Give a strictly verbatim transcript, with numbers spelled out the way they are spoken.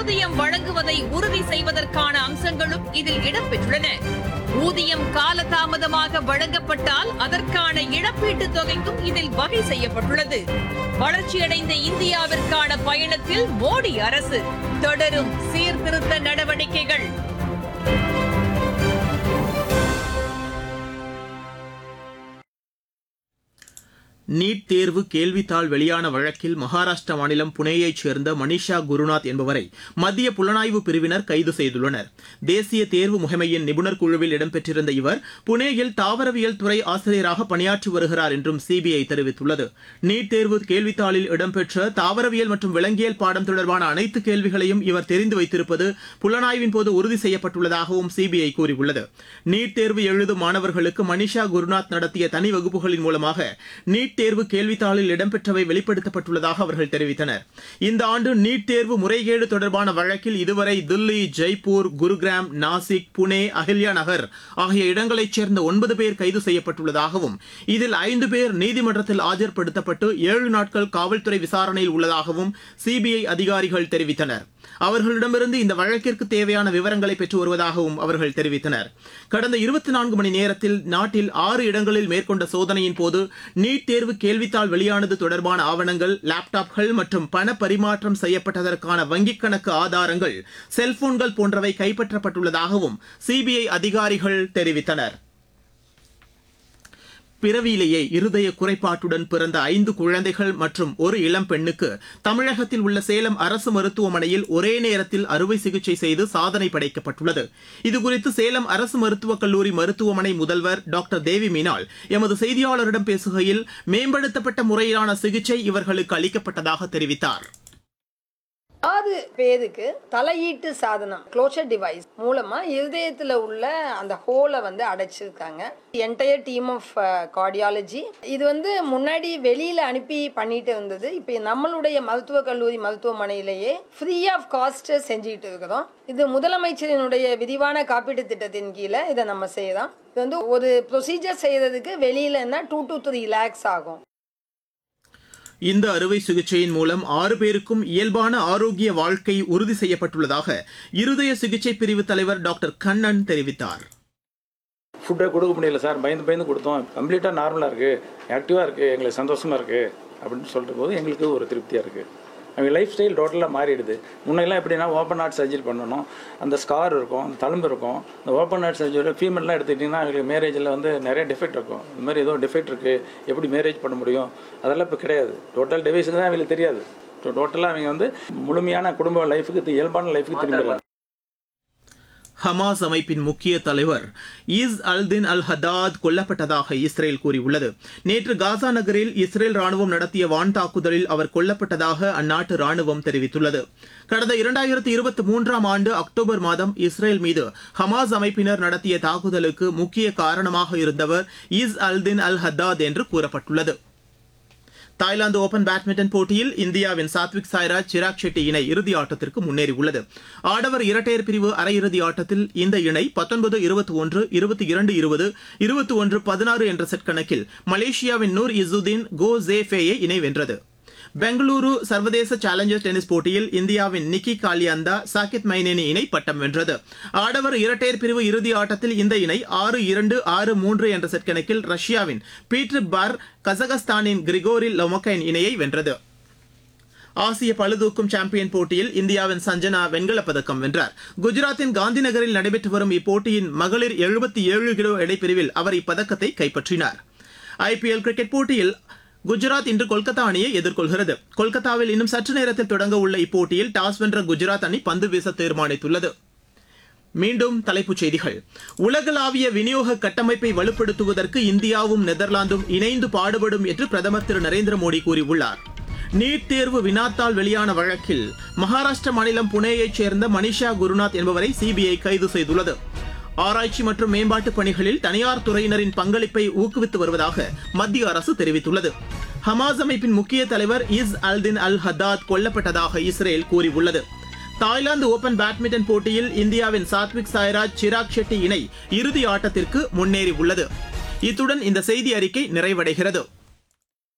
ஊதியம் வழங்குவதை உறுதி செய்வதற்கான அம்சங்களும் இதில் இடம்பெற்றுள்ளன. ஊதியம் காலதாமதமாக வழங்கப்பட்டால் அதற்கான இழப்பீட்டுத் தொகைக்கும் இதில் வகை செய்யப்பட்டுள்ளது. வளர்ச்சியடைந்த இந்தியாவிற்கான பயணத்தில் மோடி அரசு தொடரும் சீர்திருத்த நடவடிக்கைகள். நீட் தேர்வு கேள்வித்தாள் வெளியான வழக்கில் மகாராஷ்டிரா மாநிலம் புனேயைச் சேர்ந்த மனிஷா குருநாத் என்பவரை மத்திய புலனாய்வு பிரிவினர் கைது செய்துள்ளனர். தேசிய தேர்வு முகமையின் நிபுணர் குழுவில் இடம்பெற்றிருந்த இவர் புனேயில் தாவரவியல் துறை ஆசிரியராக பணியாற்றி வருகிறார் என்றும் சிபிஐ தெரிவித்துள்ளது. நீட் தேர்வு கேள்வித்தாளில் இடம்பெற்ற தாவரவியல் மற்றும் விலங்கியல் பாடம் தொடர்பான அனைத்து கேள்விகளையும் இவர் தெரிந்து வைத்திருப்பது புலனாய்வின் போது உறுதி செய்யப்பட்டுள்ளதாகவும் சிபிஐ கூறியுள்ளது. நீட் தேர்வு எழுதும் மாணவர்களுக்கு மனிஷா குருநாத் நடத்திய தனி வகுப்புகளின் மூலமாக நீட் தேர்வு கேள்வித்தாளில் இடம்பெற்றவை வெளிப்படுத்தப்பட்டுள்ளதாக அவர்கள் தெரிவித்தனர். இந்த ஆண்டு நீட் தேர்வு முறைகேடு தொடர்பான வழக்கில் இதுவரை தில்லி, ஜெய்ப்பூர், குருகிராம், நாசிக், புனே, அஹில்யா நகர் ஆகிய இடங்களைச் சேர்ந்த ஒன்பது பேர் கைது செய்யப்பட்டுள்ளதாகவும் இதில் ஐந்து பேர் நீதிமன்றத்தில் ஆஜர்படுத்தப்பட்டு ஏழு நாட்கள் காவல்துறை விசாரணையில் உள்ளதாகவும் சிபிஐ அதிகாரிகள் தெரிவித்தனர். அவர்களிடமிருந்து இந்த வழக்கிற்கு தேவையான விவரங்களை பெற்று வருவதாகவும் அவர்கள் தெரிவித்தனர். கடந்த இருபத்தி நான்கு மணி நேரத்தில் நாட்டில் ஆறு இடங்களில் மேற்கொண்ட சோதனையின் போது நீட் தேர்வு கேள்வித்தாள் வெளியானது தொடர்பான ஆவணங்கள், லேப்டாப்கள் மற்றும் பண பரிமாற்றம் செய்யப்பட்டதற்கான வங்கிக் கணக்கு ஆதாரங்கள், செல்போன்கள் போன்றவை கைப்பற்றப்பட்டுள்ளதாகவும் சிபிஐ அதிகாரிகள் தெரிவித்தனர். பிறவியிலேயே இருதய குறைபாட்டுடன் பிறந்த ஐந்து குழந்தைகள் மற்றும் ஒரு இளம் பெண்ணுக்கு தமிழகத்தில் உள்ள சேலம் அரசு மருத்துவமனையில் ஒரே நேரத்தில் அறுவை சிகிச்சை செய்து சாதனை படைக்கப்பட்டுள்ளது. இதுகுறித்து சேலம் அரசு மருத்துவக் கல்லூரி மருத்துவமனை முதல்வர் டாக்டர் தேவி மீனால் எமது செய்தியாளரிடம் பேசுகையில் மேம்படுத்தப்பட்ட முறையிலான சிகிச்சை இவர்களுக்கு அளிக்கப்பட்டதாக தெரிவித்தார். ஆறு பேருக்கு தலையீட்டு சாதனம் க்ளோஷர் டிவைஸ் மூலமா இருதயத்துல உள்ள அந்த ஹோலை வந்து அடைச்சிருக்காங்க. என்டையர் டீம் ஆஃப் கார்டியாலஜி இது வந்து முன்னாடி வெளியில அனுப்பி பண்ணிட்டு இருந்தது. இப்போ நம்மளுடைய மருத்துவக் கல்லூரி மருத்துவமனையிலேயே ஃப்ரீ ஆஃப் காஸ்ட் செஞ்சுட்டு இருக்கிறோம். இது முதலமைச்சரினுடைய விரிவான காப்பீட்டு திட்டத்தின் கீழே இதை நம்ம செய்யலாம். இது வந்து ஒரு ப்ரொசீஜர் செய்யறதுக்கு வெளியிலன்னா டூ டு த்ரீ லேக்ஸ் ஆகும். இந்த அறுவை சிகிச்சையின் மூலம் ஆறு பேருக்கும் இயல்பான ஆரோக்கிய வாழ்க்கை உறுதி செய்யப்பட்டுள்ளதாக இருதய சிகிச்சை பிரிவு தலைவர் டாக்டர் கண்ணன் தெரிவித்தார். ஃபுட்டை கொடுக்க முடியல சார், பயந்து பயந்து கொடுத்தோம். கம்ப்ளீட்டாக நார்மலாக இருக்குது, ஆக்டிவாக இருக்குது, எங்களுக்கு சந்தோஷமாக இருக்குது அப்படின்னு சொல்கிற போது எங்களுக்கு ஒரு திருப்தியாக இருக்குது. அவங்க லைஃப் ஸ்டைல் டோட்டலாக மாறிடுது. முன்னெல்லாம் எப்படின்னா ஓப்பன் ஹார்ட் சர்ஜரி பண்ணணும், அந்த ஸ்கார் இருக்கும், அந்த தழும்பு இருக்கும். இந்த ஓப்பன் ஹார்ட் சர்ஜரி ஃபீமேல்லாம் எடுத்துக்கிட்டிங்கன்னா அவங்களுக்கு மேரேஜில் வந்து நிறைய டிஃபெக்ட் இருக்கும். இந்த மாதிரி ஏதோ டிஃபெக்ட் இருக்குது, எப்படி மேரேஜ் பண்ண முடியும், அதெல்லாம் இப்போ கிடையாது. டோட்டல் டிவைஸுக்கு தான் அவங்களுக்கு தெரியாது. டோட்டலாக அவங்க வந்து முழுமையான குடும்ப லைஃபுக்கு, இயல்பான லைஃபுக்கு திரும்பிடுறாங்க. ஹமாஸ் அமைப்பின் முக்கிய தலைவர் இஸ் அல்தின் அல் ஹதாத் கொல்லப்பட்டதாக இஸ்ரேல் கூறியுள்ளது. நேற்று காசா நகரில் இஸ்ரேல் ராணுவம் நடத்திய வான் தாக்குதலில் அவர் கொல்லப்பட்டதாக அந்நாட்டு ராணுவம் தெரிவித்துள்ளது. கடந்த இரண்டாயிரத்தி இருபத்தி மூன்றாம் ஆண்டு அக்டோபர் மாதம் இஸ்ரேல் மீது ஹமாஸ் அமைப்பினர் நடத்திய தாக்குதலுக்கு முக்கிய காரணமாக இருந்தவர் இஸ் அல்தின் அல் ஹதாத் என்று கூறப்பட்டுள்ளது. தாய்லாந்து ஓபன் பேட்மிண்டன் போட்டியில் இந்தியாவின் சாத்விக் சாய்ராஜ், சிராக் ஷெட்டி இணை இறுதி ஆட்டத்திற்கு முன்னேறியுள்ளது. ஆடவர் இரட்டையர் பிரிவு அரையிறுதி ஆட்டத்தில் இந்த இணை பத்தொன்பது இருபத்தி ஒன்று, இருபத்தி இரண்டு இருபது, இருபத்தி ஒன்று பதினாறு என்ற செட் கணக்கில் மலேசியாவின் நூர் இசுதீன் கோ ஜே ஃபேயை இணை வென்றது. பெங்களூரு சர்வதேச சேலஞ்சர் டென்னிஸ் போட்டியில் இந்தியாவின் நிக்கி காலியாந்தா, சாகித் மைனேனி இணை பட்டம் வென்றது. ஆடவர் இரட்டையர் பிரிவு இறுதி ஆட்டத்தில் இந்த இணை ஆறு இரண்டு, ஆறு மூன்று என்ற செட் கணக்கில் ரஷ்யாவின் பீட்டர் பார், கசகஸ்தானின் கிரிகோரி லொமக்கைன் இணையை வென்றது. ஆசிய பளுதூக்கும் சாம்பியன் போட்டியில் இந்தியாவின் சஞ்சனா வெண்கலப் பதக்கம் வென்றார். குஜராத்தின் காந்தி நகரில் நடைபெற்று வரும் இப்போட்டியின் மகளிர் எழுபத்தி ஏழு கிலோ எடைப்பிரிவில் அவர் இப்பதக்கத்தை கைப்பற்றினார். ஐபிஎல் கிரிக்கெட் போட்டியில் குஜராத் இன்று கொல்கத்தா அணியை எதிர்கொள்கிறது. கொல்கத்தாவில் இன்னும் சற்று நேரத்தில் தொடங்க உள்ள இப்போட்டியில் டாஸ் வென்ற குஜராத் அணி பந்து வீச தீர்மானித்துள்ளது. மீண்டும் தலைப்புச் செய்திகள். உலகளாவிய விநியோக கட்டமைப்பை வலுப்படுத்துவதற்கு இந்தியாவும் நெதர்லாந்தும் இணைந்து பாடுபடும் என்று பிரதமர் திரு நரேந்திர மோடி கூறியுள்ளார். நீட் தேர்வு வினாத்தாள் வெளியான வழக்கில் மகாராஷ்டிர மாநிலம் புனேயைச் சேர்ந்த மனிஷா குருநாத் என்பவரை சிபிஐ கைது செய்துள்ளது. ஆராய்ச்சி மற்றும் மேம்பாட்டு பணிகளில் தனியார் துறையினரின் பங்களிப்பை ஊக்குவித்து வருவதாக மத்திய அரசு தெரிவித்துள்ளது. ஹமாஸ் அமைப்பின் முக்கிய தலைவர் இஸ் அல்தின் அல் ஹதாத் கொல்லப்பட்டதாக இஸ்ரேல் கூறியுள்ளது. தாய்லாந்து ஓபன் பேட்மிண்டன் போட்டியில் இந்தியாவின் சாத்விக் சாய்ராஜ், சிராக் ஷெட்டி இணை இறுதி ஆட்டத்திற்கு முன்னேறியுள்ளது. இத்துடன் இந்த செய்தி அறிக்கை நிறைவடைகிறது.